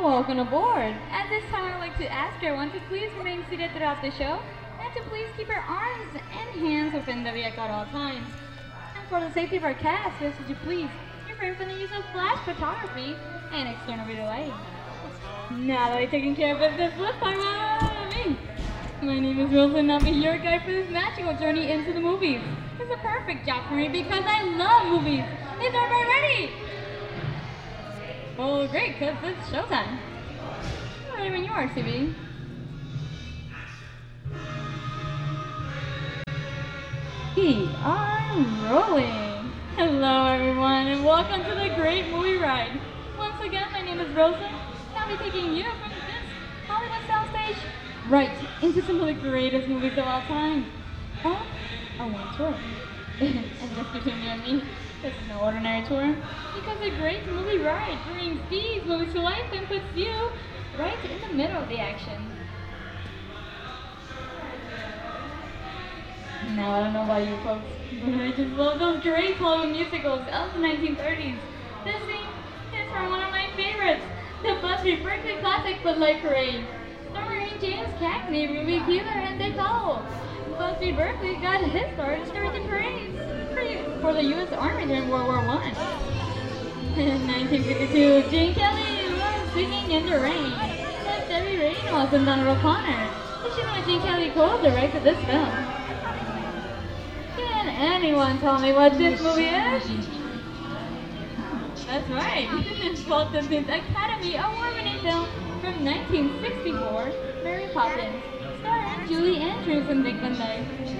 Welcome aboard. At this time, I'd like to ask everyone to please remain seated throughout the show and to please keep your arms and hands within the vehicle at all times. And for the safety of our cast, we ask that you please refrain from the use of flash photography and external video lighting. Now that I've taken care of business, let's talk about me. My name is Wilson, and I'll be your guide for this magical journey into the movies. It's a perfect job for me because I love movies. Is everybody ready? Oh, great, because it's showtime. Ready when you are, CB. We are rolling. Hello, everyone, and welcome to the Great Movie Ride. Once again, my name is Rosa, and I'll be taking you from this Hollywood soundstage right into some of the greatest movies of all time. Oh, a one tour. And just between you and me, this is no ordinary tour, because the Great Movie Ride brings these movies to life and puts you right in the middle of the action. Now, I don't know about you folks, but I just love those great Hollywood musicals of the 1930s. This scene is from one of my favorites, the Busby Berkeley classic Footlight Parade, starring James Cagney, Ruby Keeler, and Dick Cole. Busby Berkeley got his start directing parades for the U.S. Army during World War I. In 1952, Gene Kelly was singing in the rain, with Debbie Reynolds and Donald O'Connor. Did you know that Gene Kelly co-directed this film? Can anyone tell me what this movie is? That's right, it's Walt Disney's Academy Award-winning film from 1964, Mary Poppins, starring Julie Andrews and Dick Van Dyke.